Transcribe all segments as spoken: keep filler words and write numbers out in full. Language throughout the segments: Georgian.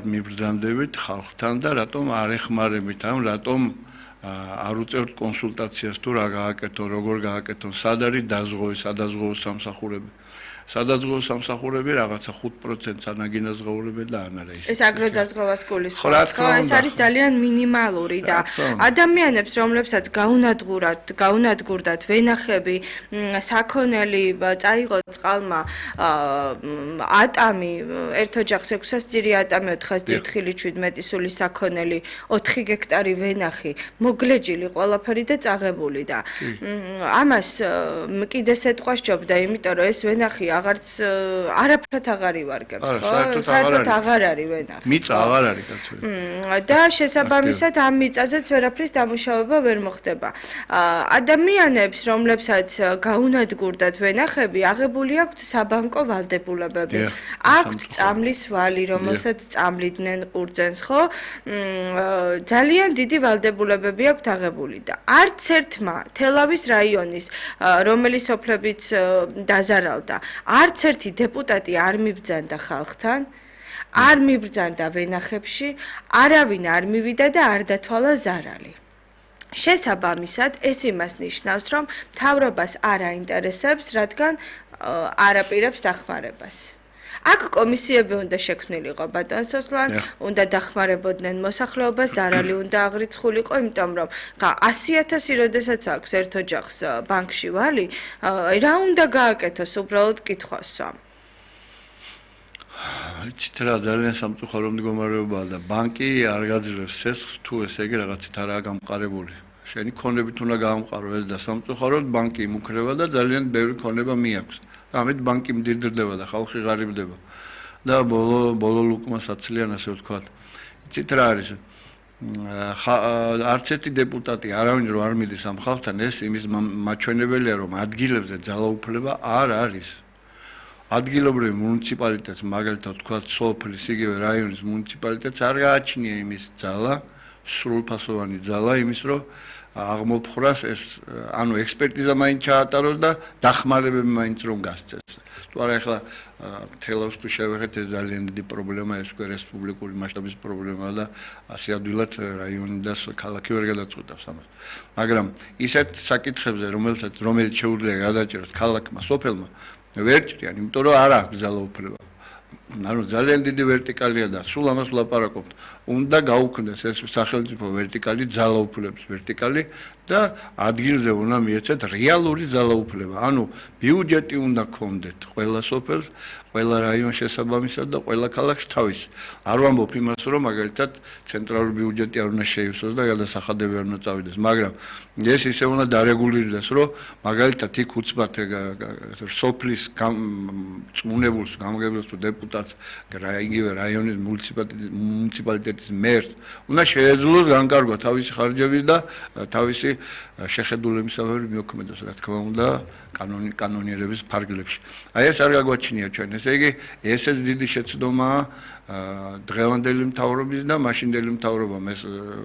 მიბრძანდებით ხალხთან და რატომ არ ეხმარებით ამ რატომ არ უწევთ კონსულტაციას თუ რა გააკეთო, როგორ გააკეთო, სად არის დაზღვევი, სადაზღვევო სამსახურები. სადაზღვევო სამსახურები რაღაცა ხუთ პროცენტს ანაგინაზღაურებენ და არ არის. ეს აგროდაზღვევას გულისხმობს. ხო, ეს არის ძალიან მინიმალური და ადამიანებს, რომლებსაც გაუნადგურათ, გაუნადგურდათ ვენახები, საქონელი, წაიღო წყალმა ატამი, ერთ ოჯახს ექვსასწირი ატამი, ოთხას ძირთხილი, შვიდმეტი სული საქონელი, ოთხი გექტარი ვენახი, მოგლეჯილი ყველაფერი და წაღებული და ამას კიდე სეტყვა სჯობდა, იმიტომ რომ ეს ვენახი აღარც არაფრად აღარ ივარგებს, ხო? საერთოდ აღარ არის ვენახი. მიწა აღარ არის კაცო. და შესაბამისად ამ მიწაზეც ვერაფრის დამუშავება ვერ მოხდება. ადამიანებს, რომლებსაც გაუნადგურდათ ვენახები, აღებული აქვთ საბანკო ვალდებულებები. აქვთ წამლის ვალი, რომელსაც წამლიდნენ ყურძენს, ხო? ძალიან დიდი ვალდებულებები აქვთ აღებული და არც ერთმა თელავის რაიონის, რომელიც სოფლებიც დაზარალდა, არც ერთი დეპუტატი არ მიბრძანდა ხალხთან, არ მიბრძანდა ვენახებში, არავინ არ მივიდა და არ დათვალა ზარალი. შესაბამისად, ეს იმას ნიშნავს, რომ მთავრობას არ აინტერესებს, რადგან არ აპირებს დახმარებას. აქ კომისიები უნდა შექმნილიყო ბატონ სოსლან, უნდა დახმარებოდნენ მოსახლეობას, ზარალი უნდა აღრიცხულიყო, იმიტომ რომ ასი ათასი როდესაც აქვს ერთ ოჯახს ბანკში ვალი, რა უნდა გააკეთოს, უბრალოდ კითხვას ვსვამ. იცით რა, ძალიან სამწუხარო მდგომარეობაა და ბანკი არ გაძლევს ცეცხლს, თუ ესე იგი რაღაცით არაა გამყარებული. შენი ქონებით უნდა გაამყარო ეს და სამწუხაროდ ბანკი იმუქრება და ძალიან ბევრი ქონება მიაქვს. ამით ბანკი მდიდრდება და ხალხი ღარიბდება და ბოლო ბოლო ლუკმა საცლიან ასე ვთქვათ. იცით რა არის? არც ერთი დეპუტატი არავინ რო არ მიდის ამ ხალხთან, ეს იმის მაჩვენებელია, რომ ადგილებზე ძალაუფლება არ არის. ადგილობრივ მუნიციპალიტეტს, მაგალითად ვთქვათ, სოფლის იგივე რაიონის მუნიციპალიტეტს არ გააჩნია იმის ძალა, სრულფასოვანი ძალა იმის, რომ აღმოფხრას ეს ანუ ექსპერტიზა მაინც ჩაატაროს და დახმარებები მაინც რომ გასცეს. თუ არა ახლა თელავს თუ შევეხეთ ეს ძალიან დიდი პრობლემაა, ეს უკვე რესპუბლიკური მასშტაბის პრობლემაა და ასე ადვილად რაიონი და ქალაქი ვერ გადაწყვეტავს ამას. მაგრამ ისეთ საკითხებზე, რომელსაც რომელიც შეუძლია გადაჭეროს ქალაქმა, სოფელმა, ვერ ჭრიან, იმიტომ რომ არ აქვს ძალაუფლება. ანუ ძალიან დიდი ვერტიკალია და სულ ამას ვლაპარაკობთ. უნდა გაუქმდეს ეს სახელმწიფო ვერტიკალი, ძალაუფლების ვერტიკალი და ადგილზე უნდა მიეცეთ რეალური ძალაუფლება. ანუ ბიუჯეტი უნდა გქონდეთ ყველა სოფელს, ყველა რაიონს შესაბამისად და ყველა ქალაქს თავის. არ ვამბობ იმას, რომ მაგალითად ცენტრალური ბიუჯეტი არ უნდა შეივსოს და გადასახადები არ უნდა წავიდეს, მაგრამ ეს ისე უნდა დარეგულირდეს, რომ მაგალითად იქ უცბად სოფლის წმუნებულს, გამგებელს თუ დეპუტატს, იგივე რაიონის მუნიციპალიტეტის მერს უნდა შეეძლოს განკარგვა თავისი ხარჯები და თავისი შეხედულებისავე მიოქმედოს, რა თქმა უნდა, კანონიერების ფარგლებში. აი ეს არ გაგვაჩნია ჩვენ. ესე იგი, ესეც დიდი შეცდომაა დღევანდელი მთავრობის და მაშინდელი მთავრობამ ეს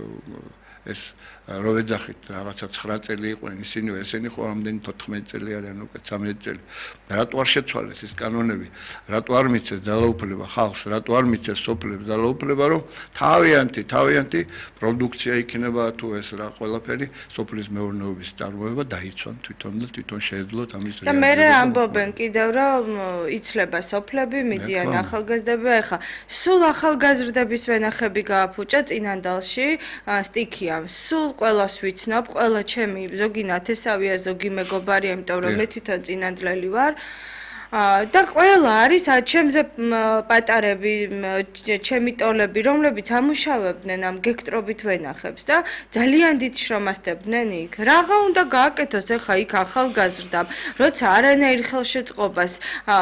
ეს რო ვეძახით რაღაცა ცხრა წელი იყვნენ ისინი, ესენი ხო ამდენი თოთხმეტი წელი არიან უკვე ცამეტი წელი. რატო არ შეცვალეს ეს კანონები? რატო არ მიცეს ძალაუფლება ხალხს? რატო არ მიცეს სოფლებს ძალაუფლება, რომ თავიანთი, თავიანთი პროდუქცია იქნება თუ ეს რა ყველაფერი სოფლის მეურნეობის წარმოება დაიცვან თვითონ და თვითონ შეეძლოთ ამის რეალიზება. და მე ამბობენ კიდევ რომ იცლება სოფლები, მიდიან ახალგაზრდები, ეხა სულ ახალგაზრდების ვენახები გააფუჭა წინანდალში სტიქია. სულ ყველას ვიცნობ, ყველა ჩემი ზოგი ნათესავია, ზოგი მეგობარია, იმიტომ რომ მე თვითონ წინანდლელი ვარ. და ყველა არის ჩემზე პატარები, ჩემი ტოლები, რომლებიც ამუშავებდნენ ამ გექტრობით ვენახებს და ძალიან დიდ შრომასდებდნენ იქ. რაღა უნდა გააკეთოს ახლა იქ ახალგაზრდამ, როცა არანაირ ხელშეწყობას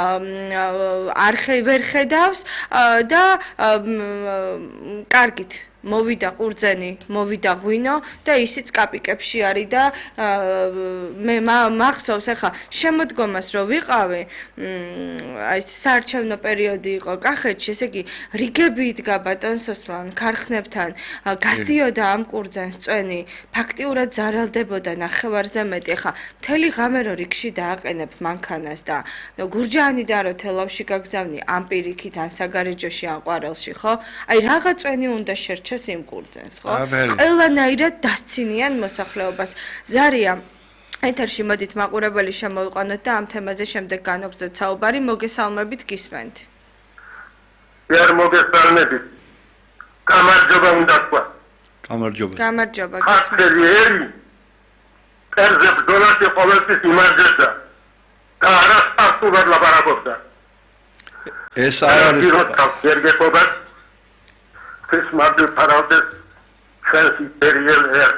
არ ვერ ხედავს და კარგით მოვიდა ყურძენი, მოვიდა ღვინო და ისიც კაპიკებში არის და მე მახსოვს ახლა შემოდგომას რო ვიყავი, აი საარჩევნო პერიოდი იყო კახეთში, ესე იგი რიგები იდგა ბატონ სოსლან ქარხნებთან, გასდიოდა ამ ყურძენს წვენი, ფაქტიურად ზარალდებოდა ნახევარზე მეტი. ახლა მთელი ღამე რო რიგში დააყენებ მანქანას და გურჯაანი და რო თელავში გაგზავნი ამ პირიქით ან საგარეჯოში ან ყვარელში, ხო? აი რაღა წვენი უნდა შერჩეს იმ ყურძენს, ხო? ყველანაირად დასცინიან მოსახლეობას. ზარია ეთერში მოდით მაყურებელი შემოვიყვანოთ და ამ თემაზე შემდეგ განვაგრძელოთ საუბარი. მოგესალმებით, გისმენთ. ვერ მოგესალმებით. გამარჯობა უნდა თქვა. გამარჯობა. გამარჯობა, გისმენთ. ერზე ბრძოლაში ყოველთვის იმარჯვებდა და არასპარტულად ლაპარაკობდა. ეს არ არის გერგებობა ეს მარჯვ ფარავდეს ჩვენს იმპერიელ ერს.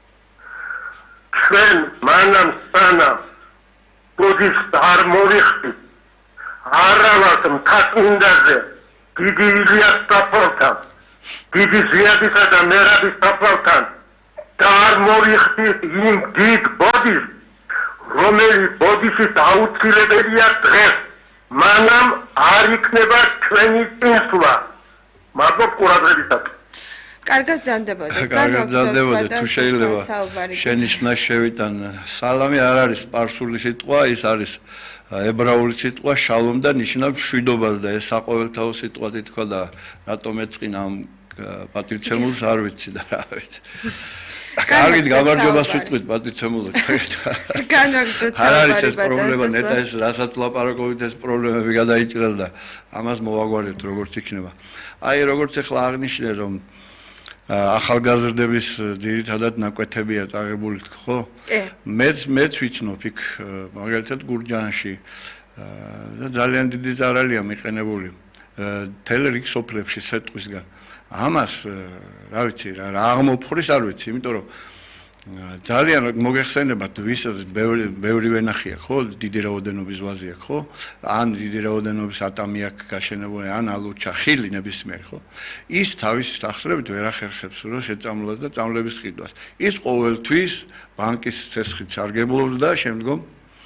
ჩვენ მანამ სანამ ბოდიშს არ მოვიხდით არავას მთაწმინდაზე დიდი ილიას საფორთან დიდი ზიადისა და მერაბის საფორთან და არ მოვიხდით იმ დიდ ბოდიშს რომელიც ბოდიშის აუცილებელია დღეს მანამ არ იქნება ჩვენი წინსვლა. მადლობ ყურადღებისათვის. კარგად ზანდებოდეთ. კარგად ზანდებოდეთ, თუ შეიძლება შენიშვნას შევიტან. სალამი არ არის სპარსული სიტყვა, ის არის ებრაული სიტყვა შალომ და ნიშნავს მშვიდობას და ეს საყოველთაო სიტყვა თქო და რატომ ეწყინა ამ პატივცემულს არ ვიცი და რა ვიცი. კარგით გამარჯვებას ვიტყვით პატივცემულო ჩაერთვა. განაგზოთ არ არის ეს პრობლემა, ნეტა ეს რასაც ლაპარაკობთ ეს პრობლემები გადაიჭრას და ამას მოვაგვარებთ როგორც იქნება. აი როგორც ახლა აღნიშნე რომ ახალგაზრდების ძირითადად ნაკვეთებია წაღებული ხო? მეც მეც ვიცნობ იქ მაგალითად გურჯაანში და ძალიან დიდი ზარალია მიყენებული თელ რიგ სოფლებში სეტყვისგან. ამას რა ვიცი რა აღმოფხრის არ ვიცი, იმიტომ რომ ძალიან მოგეხსენებათ ვისაც ბევრი ბევრი ვენახია ხო, დიდი რაოდენობის ვაზი აქვს ხო? ან დიდი რაოდენობის ატამი აქვს გაშენებული, ან ალუჩა, ხილი ნებისმიერ ხო? ის თავის სახსრებით ვერ ახერხებს რომ შეწამლოს და წამლების ყიდვას. ის ყოველთვის ბანკის ცესხით სარგებლობს და შემდგომ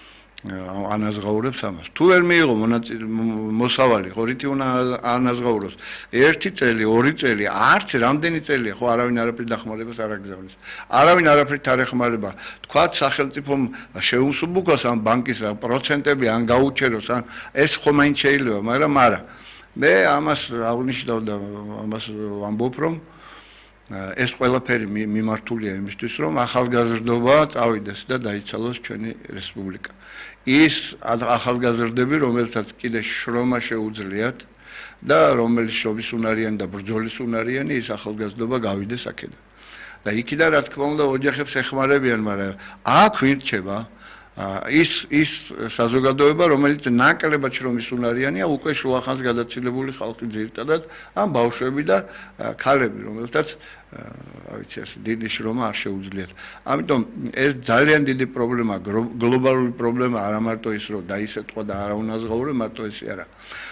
ანაზღაურებს ამას. თუ ვერ მიიღო მოსავალი, ხო რითი უნდა ანაზღაუროს? ერთი წელი, ორი წელი, არც რამდენი წელია, ხო არავინ არაფერი დახმარებას არ აგზავნის. არავინ არაფერი არ ეხმარება. თქვათ სახელმწიფომ შეუსუბუქოს ამ ბანკის პროცენტები, ან გაუჩეროს, ან ეს ხო მაინც შეიძლება, მაგრამ არა. მე ამას აღნიშნავ და ამას ვამბობ, რომ ეს ყველაფერი მიმართულია იმისთვის, რომ ახალგაზრდობა წავიდეს და დაიცალოს ჩვენი რესპუბლიკა. ის ახალგაზრდები, რომელთაც კიდე შრომა შეუძლიათ და რომელიც შრომის უნარიანი და ბრძოლის უნარიანი, ის ახალგაზრდობა გავიდეს აქედან. და იქიდან რა თქმა უნდა ოჯახებს ეხმარებიან, მაგრამ აქ ვინ რჩება? ის ის საზოგადოება, რომელიც ნაკლებად შრომის უნარიანია, უკვე შუახანს გადაცილებული ხალხი ძირითადად, ან ბავშვები და ქალები, რომელთაც რა ვიცი, ასე დიდი შრომა არ შეუძლიათ. ამიტომ ეს ძალიან დიდი პრობლემა, გლობალური პრობლემა, არა მარტო ის, რომ დაისეტყვა და არა უნაზღაურე, მარტო ესე არა.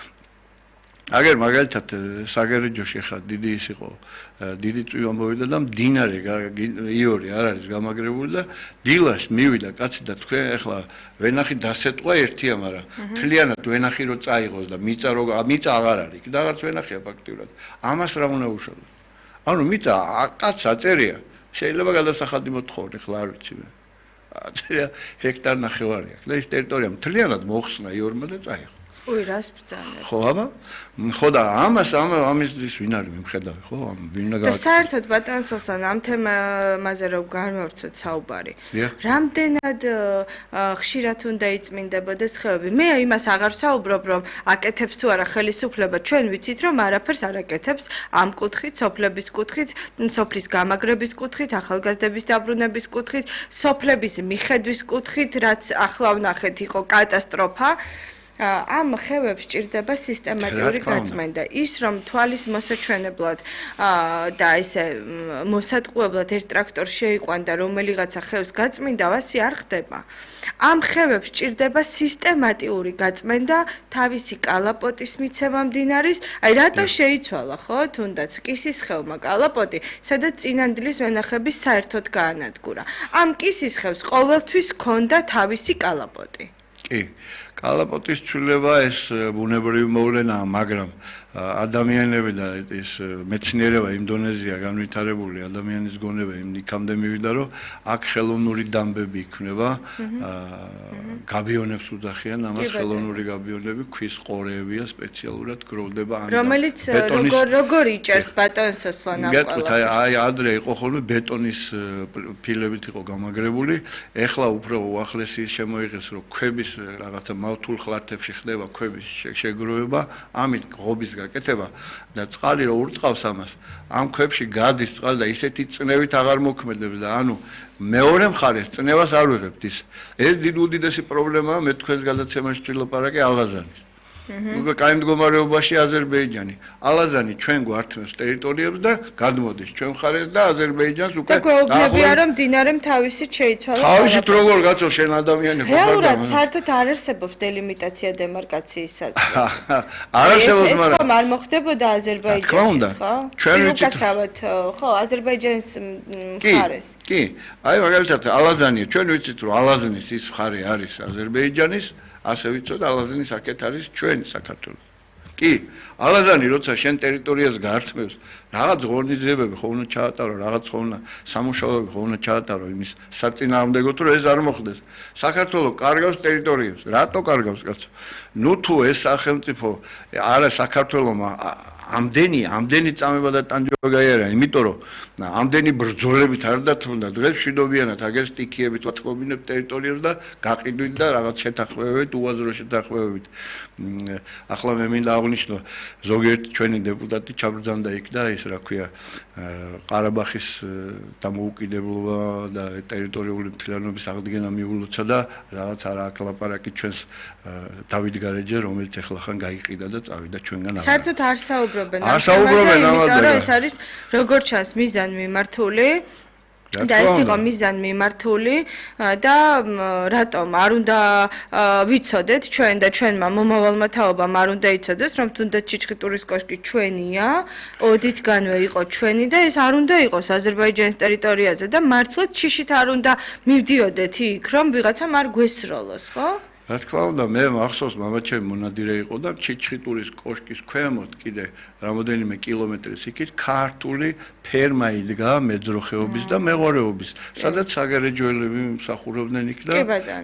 აგერ მაგალითად საგარეჯოში ხა დიდი ის იყო, დიდი წვიმა მოვიდა და მდინარე იური არ არის გამაგრებული და დილას მივიდა კაცი და თქვენ ახლა ვენახი დასეტყვა ერთია, მაგრამ თლიანად ვენახი რო წაიღოს და მიწა რო მიწა აღარ არის, და აღარც ვენახია ფაქტიურად. ამას რა უნდა უშავო? ანუ მიწა კაც აწერია, შეიძლება გადასახადი მოთხოვრი, ხლა არ ვიცი მე. აწერია ჰექტარ ნახევარი აქვს და ის ტერიტორია მთლიანად მოხსნა იორმა და წაიღო. უი რას ბრძანეთ? ხო აბა? ხო და ამას ამ ამის ვინ არის მიმხედავი, ხო? ამ ვინ უნდა და საერთოდ ბატონ სოსლან ამ თემაზე რომ განვავრცოთ საუბარი. რამდენად ხშირად უნდა იწმინდებოდეს ხეები? მე იმას აღარ საუბრობ, რომ აკეთებს თუ არა ხელისუფლება, ჩვენ ვიცით რომ არაფერს არ აკეთებს ამ კუთხით, სოფლების კუთხით, სოფლის გამაგრების კუთხით, ახალგაზრდების დაბრუნების კუთხით, სოფლების მიხედვის კუთხით, რაც ახლა ვნახეთ იყო კატასტროფა. ამ ხევებს ჭირდება სისტემატიური გაწმენდა. ის რომ თვალის მოსაჩვენებლად და ესე მოსატყუებლად ერთ ტრაქტორს შეიყვანდა რომელიღაცა ხევს გაწმინდა, ასე არ ხდება. ამ ხევებს ჭირდება სისტემატიური გაწმენდა თავისი კალაპოტის მიცემა მდინარის, აი რატო შეიცვალა ხო, თუნდაც კისის ხევმა კალაპოტი, სადაც წინანდლის ვენახების საერთოდ გაანადგურა. ამ კისის ხევს ყოველთვის ჰქონდა თავისი კალაპოტი. კი, კალაპოტის ცვლილება ეს ბუნებრივი მოვლენაა, მაგრამ ადამიანები და ეს მეცნიერება იმ დონეზეა განვითარებული, ადამიანის გონება იმ იქამდე მივიდა, რომ აქ ხელოვნური დამბები იქნება, გაბიონებს უძახიან, ამას ხელოვნური გაბიონები, ქვის ყორეებია, სპეციალურად გროვდება ან რომელიც როგორ როგორ იჭერს ბატონს ასლან ამ გეტყვით, აი ადრე იყო ხოლმე ბეტონის ფილებით იყო გამაგრებული, ეხლა უფრო უახლესი შემოიღეს, რომ ქვების რაღაცა მავთულ ხლართებში ხდება ქვების შეგროვება, ამით ღობის გაკეთება და წყალი რო ურწყავს ამას, ამ ქვებში გადის წყალი და ისეთი წნევით აღარ მოქმედებს და ანუ მეორე მხარეს წნევას არ ვიღებთ ის. ეს დიდ უდიდესი პრობლემაა მე თქვენს გადაცემაში ვილაპარაკე ალაზანის. უკვე კაი მდგომარეობაში აზერბაიჯანი. ალაზანი ჩვენ გვართმევს ტერიტორიებს და გადმოდის ჩვენ მხარეს და აზერბაიჯანს უკვე და გვეუბნებიან რომ მდინარემ თავისით შეიცვალა. თავისით როგორ გაწო შენ ადამიანი ხო? რეალურად საერთოდ არ არსებობს დელიმიტაცია დემარკაციის საზღვარი. არ არსებობს, მაგრამ ეს ხომ არ მოხდებოდა აზერბაიჯანში, ხო? ჩვენ ვიცით ხო, აზერბაიჯანის მხარეს. კი, აი მაგალითად ალაზანია, ჩვენ ვიცით რომ ალაზნის ის მხარე არის აზერბაიჯანის, ასე ვიცოთ ალაზნის აქეთ არის ჩვენი საქართველოს. კი, ალაზანი როცა შენ ტერიტორიას გაართმევს, რაღაც ღონისძიებები ხო უნდა ჩაატარო, რაღაც ხო უნდა სამუშაოები ხო უნდა ჩაატარო იმის საწინააღმდეგოდ, რომ ეს არ მოხდეს. საქართველოს კარგავს ტერიტორიებს. რატო კარგავს კაცო? ნუ თუ ეს სახელმწიფო არა საქართველოსმა ამდენი ამდენი წამება და ტანჯვა გაიარა, იმიტომ რომ ამდენი ბრძოლებით არ დათმობდა, დღეს მშვიდობიანად აგერ სტიქიებით ვათმობინებ ტერიტორიებს და გაყიდვით და რაღაც შეთანხმებებით, უაზრო შეთანხმებებით. ახლა მე მინდა აღვნიშნო, ზოგიერთი ჩვენი დეპუტატი ჩაბრძანდა იქ და ის რა ქვია, ყარაბახის დამოუკიდებლობა და ტერიტორიული მთლიანობის აღდგენა მიულოცა და რაღაც არა აქ ლაპარაკი ჩვენს დავით გარეჯე, რომელიც ახლა ხან გაიყიდა და წავიდა ჩვენგან აღარ. საერთოდ არ საუბრობენ არ საუბრობენ ამაზე. ეს არის როგორც ჩანს მიზან მიმართული და ეს იყო მიზან მიმართული და რატომ არ უნდა ვიცოდეთ ჩვენ და ჩვენმა მომავალმა თაობამ არ უნდა იცოდეს რომ თუნდაც ჩიჩხიტურის კოშკი ჩვენია, ოდითგანვე იყო ჩვენი და ეს არ უნდა იყოს აზერბაიჯანის ტერიტორიაზე და მართლაც შიშით არ უნდა მივდიოდეთ იქ რომ ვიღაცამ არ გვესროლოს, ხო? რა თქმა უნდა, მე მახსოვს მამაჩემი მონადირე იყო და ჩიჩხიტურის კოშკის ქვემოთ კიდე რამოდენიმე კილომეტრის იქით ქართული ფერმა იდგა მეძროხეობის და მეღორეობის, სადაც საგარეჯოელები მსახურობდნენ იქ და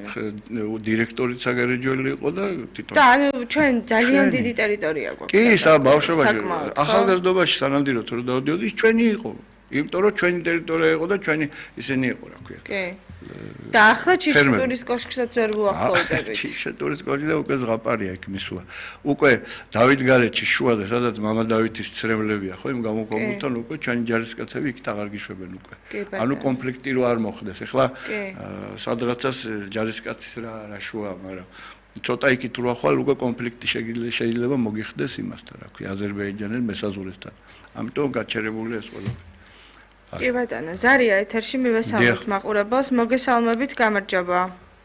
დირექტორიც საგარეჯოელი იყო და თვითონ და ანუ ჩვენ ძალიან დიდი ტერიტორია გვაქვს. კი, სა ბავშვობაში, ახალგაზრდობაში სანადიროდ რომ დავდიოდი, ის ჩვენი იყო. იმიტომ რომ ჩვენი ტერიტორია იყო და ჩვენი ისინი იყო, რა ქვია. კი. და ახლა ჩიჩხიტურის კოშკსაც ვერ ვუახლოვდებით. ჩიჩხიტურის კოშკი და უკვე ზღაპარია იქ მისვლა. უკვე დავით გარეჯში შუაზე, სადაც მამა დავითის ცრემლებია, ხო, იმ გამოქვაბულთან უკვე ჩვენი ჯარისკაცები იქით აღარ გიშვებენ უკვე. ანუ კონფლიქტი რო არ მოხდეს. ეხლა სადღაცას ჯარისკაცის რა რა შუა, მაგრამ ცოტა იქით რო ახვალ უკვე კონფლიქტი შეიძლება მოგიხდეს იმასთან, რა ქვია, აზერბაიჯანის მესაზღვრესთან. ამიტომ გაჩერებულია ეს ყველაფერი. კი ბატონო, ზარია ეთერში მივესალმებით მაყურებელს, მოგესალმებით, გამარჯობა.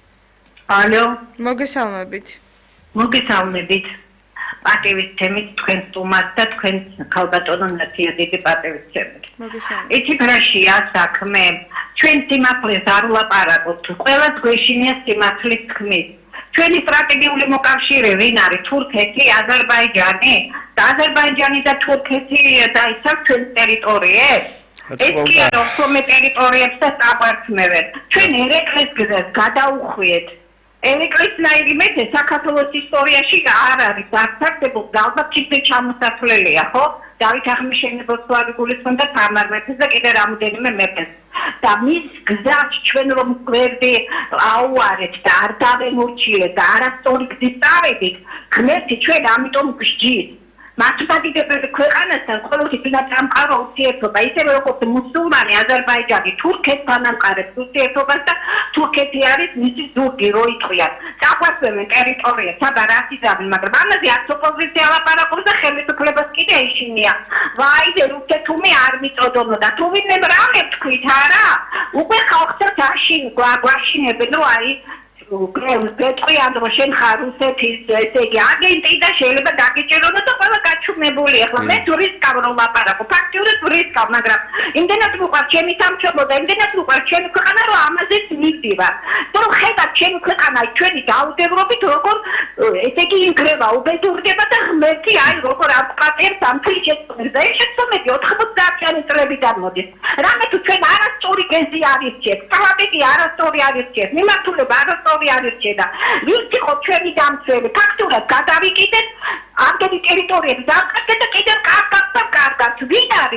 ალო, მოგესალმებით. მოგესალმებით. პატივის თემით თქვენ სტუმართ და თქვენ ქალბატონო ნაცია დიდი პატივის თემით. მოგესალმებით. იცი რაშია საქმე? ჩვენ სიმართლეს არ ვლაპარაკობთ. ყველას გვეშინია სიმართლის თქმის. ჩვენი სტრატეგიული მოკავშირე ვინ არის? თურქეთი, აზერბაიჯანი? და აზერბაიჯანი და თურქეთი დაიცავთ ჩვენ ტერიტორიებს? ეს კი არა, რომ ტერიტორიებს და წაყვართმევენ. ჩვენ ერეკლეს გზას გადაუხვიეთ. ერეკლისნაირი მეფე საქართველოს ისტორიაში არ არის დასახლებულ, ალბათ ჩიტე ჩამოსათვლელია, ხო? დავით აღმაშენებელს ვარი გულისხმობდა თამარ მეფეს და კიდე რამდენიმე მეფეს. და მის გზას ჩვენ რომ გვერდი აუარეთ და არ დავემორჩილეთ და არასწორი გზით წავედით, ღმერთი ჩვენ ამიტომ გვსჯის. მართლმადიდებელი ქვეყანასთან ყოველთვის უნდა დამყარო ურთიერთობა, ისევე როგორც მუსულმანი აზერბაიჯანი თურქეთთან ამყარებს ურთიერთობას და თურქეთი არის მისი ზურგი, რო იტყვიან. წაყვასვენ ტერიტორიას, საბა რას იზამენ, მაგრამ ამაზე არც ოპოზიცია ლაპარაკობს და ხელისუფლებას კიდე ეშინია. ვაიდე რუსეთუმე არ მიწოდონო და თუ ვინმე რამე თქვით არა, უკვე ხალხს დაშინ გვაშინებენ, რომ აი პეტრიან რომ შენ ხარ რუსეთის ესე იგი აგენტი და შეიძლება დაგიჭირონ და ყველა გაჩუმებული ახლა მე ტურისტკავ რომ ლაპარაკო ფაქტიურად ტურისტკავ მაგრამ იმდენად მოყარ ჩემი სამშობლო და იმდენად მოყარ ჩემი ქვეყანა რომ ამაზეც მივდივარ რომ ხედავ ჩემი ქვეყანა ჩვენი დაუდევრობით როგორ ესე იგი ინგრევა უბედურდება და ღმერთი აი როგორ აპყატებს ამ თვითშეწმებს და ეს შეცდომები ოთხმოცდაათიანი წლებიდან მოდის რამე თუ ჩვენ არასწორი გეზი არის ჩემ სტრატეგია არასწორი არის ჩემ მიმართულება არასწორი არიჩედა ვინც იყო ჩვენი დამცველი ფაქტურად გადავიკიდეთ ამდენი ტერიტორიები დამყარდა და კიდევ კარგად და კარგად ვინ არის